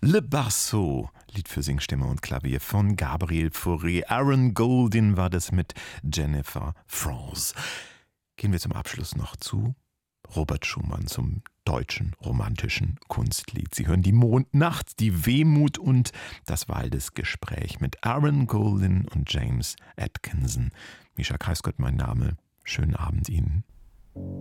Le Barceau, Lied für Singstimme und Klavier von Gabriel Fauré. Aaron Goldin war das mit Jennifer France. Gehen wir zum Abschluss noch zu Robert Schumann, zum deutschen romantischen Kunstlied. Sie hören die Mondnacht, die Wehmut und das Waldesgespräch mit Aaron Goldin und James Atkinson. Mischa Kreisgott mein Name. Schönen Abend Ihnen.